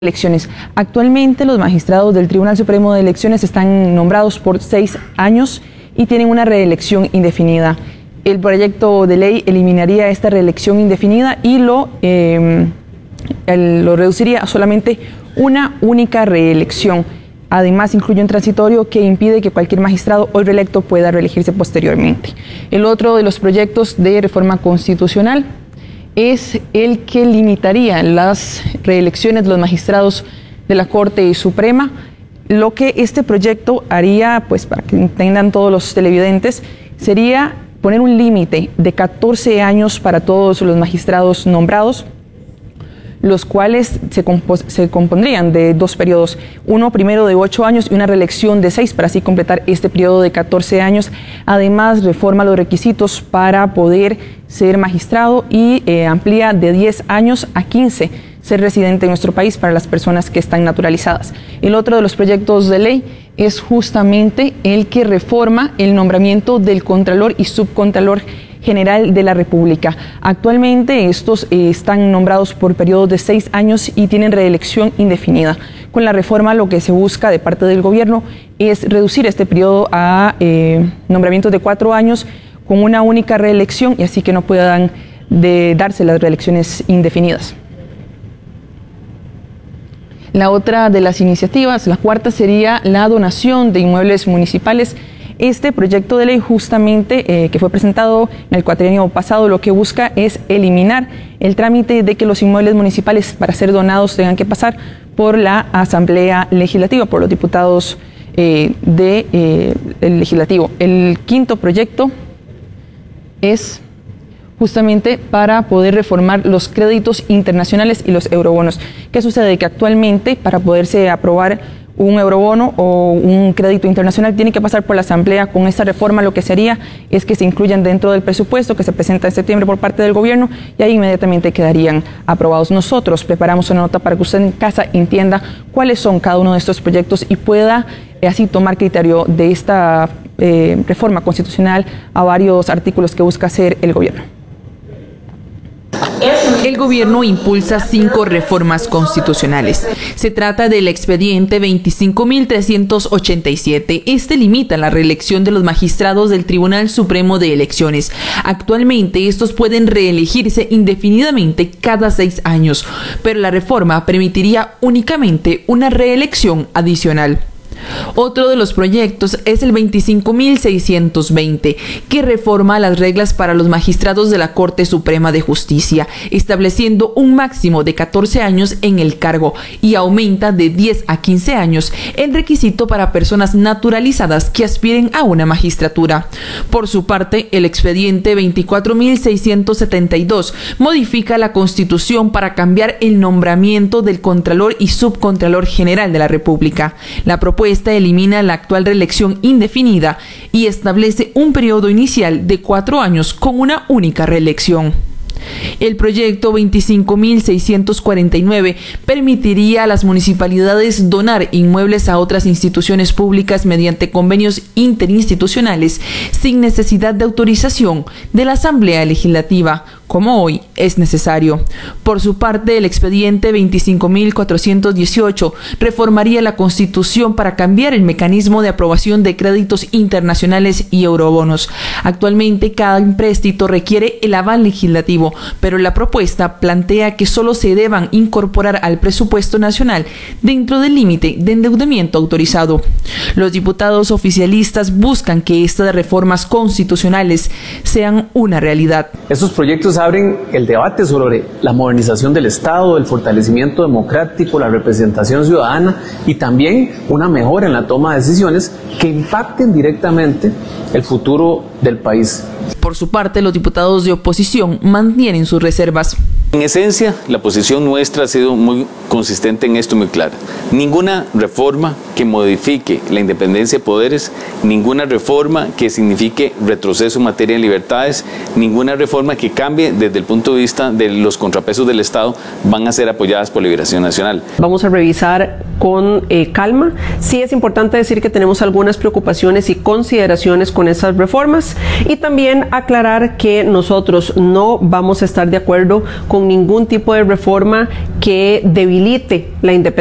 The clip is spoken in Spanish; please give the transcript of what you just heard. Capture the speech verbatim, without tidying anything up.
Elecciones. Actualmente los magistrados del Tribunal Supremo de Elecciones están nombrados por seis años y tienen una reelección indefinida. El proyecto de ley eliminaría esta reelección indefinida y lo, eh, el, lo reduciría a solamente una única reelección. Además, incluye un transitorio que impide que cualquier magistrado hoy reelecto pueda reelegirse posteriormente. El otro de los proyectos de reforma constitucional es el que limitaría las reelecciones de los magistrados de la Corte Suprema. Lo que este proyecto haría, pues para que entendan todos los televidentes, sería poner un límite de catorce años para todos los magistrados nombrados, los cuales se, se compondrían de dos periodos, uno primero de ocho años y una reelección de seis, para así completar este periodo de catorce años. Además, reforma los requisitos para poder ser magistrado y eh, amplía de diez años a quince ser residente en nuestro país para las personas que están naturalizadas. El otro de los proyectos de ley es justamente el que reforma el nombramiento del Contralor y Subcontralor General de la República. Actualmente estos eh, están nombrados por periodos de seis años y tienen reelección indefinida. Con la reforma lo que se busca de parte del gobierno es reducir este periodo a eh, nombramientos de cuatro años con una única reelección y así que no puedan de darse las reelecciones indefinidas. La otra de las iniciativas, la cuarta, sería la donación de inmuebles municipales. Este proyecto de ley justamente eh, que fue presentado en el cuatrienio pasado lo que busca es eliminar el trámite de que los inmuebles municipales para ser donados tengan que pasar por la Asamblea Legislativa, por los diputados eh, del de, eh, Legislativo. El quinto proyecto es justamente para poder reformar los créditos internacionales y los eurobonos. ¿Qué sucede? Que actualmente para poderse aprobar un eurobono o un crédito internacional tiene que pasar por la Asamblea. Con esta reforma lo que sería es que se incluyan dentro del presupuesto que se presenta en septiembre por parte del gobierno y ahí inmediatamente quedarían aprobados. Nosotros preparamos una nota para que usted en casa entienda cuáles son cada uno de estos proyectos y pueda eh, así tomar criterio de esta eh, reforma constitucional a varios artículos que busca hacer el gobierno. El gobierno impulsa cinco reformas constitucionales. Se trata del expediente veinticinco mil trescientos ochenta y siete. Este limita la reelección de los magistrados del Tribunal Supremo de Elecciones. Actualmente estos pueden reelegirse indefinidamente cada seis años, pero la reforma permitiría únicamente una reelección adicional. Otro de los proyectos es el veinticinco mil seiscientos veinte, que reforma las reglas para los magistrados de la Corte Suprema de Justicia, estableciendo un máximo de catorce años en el cargo y aumenta de diez a quince años el requisito para personas naturalizadas que aspiren a una magistratura. Por su parte, el expediente veinticuatro mil seiscientos setenta y dos modifica la Constitución para cambiar el nombramiento del Contralor y Subcontralor General de la República. La propuesta Esta elimina la actual reelección indefinida y establece un periodo inicial de cuatro años con una única reelección. El proyecto veinticinco mil seiscientos cuarenta y nueve permitiría a las municipalidades donar inmuebles a otras instituciones públicas mediante convenios interinstitucionales sin necesidad de autorización de la Asamblea Legislativa, como hoy es necesario. Por su parte, el expediente veinticinco mil cuatrocientos dieciocho reformaría la Constitución para cambiar el mecanismo de aprobación de créditos internacionales y eurobonos. Actualmente, cada empréstito requiere el aval legislativo, pero la propuesta plantea que solo se deban incorporar al presupuesto nacional dentro del límite de endeudamiento autorizado. Los diputados oficialistas buscan que estas reformas constitucionales sean una realidad. Estos proyectos abren el debate sobre la modernización del Estado, el fortalecimiento democrático, la representación ciudadana y también una mejora en la toma de decisiones que impacten directamente el futuro del país. Por su parte, los diputados de oposición mantienen sus reservas. En esencia, la posición nuestra ha sido muy consistente en esto, muy clara. Ninguna reforma que modifique la independencia de poderes, ninguna reforma que signifique retroceso en materia de libertades, ninguna reforma que cambie desde el punto de vista de los contrapesos del Estado van a ser apoyadas por Liberación Nacional. Vamos a revisar con eh, calma. Sí es importante decir que tenemos algunas preocupaciones y consideraciones con esas reformas, y también aclarar que nosotros no vamos a estar de acuerdo con ningún tipo de reforma que debilite la independencia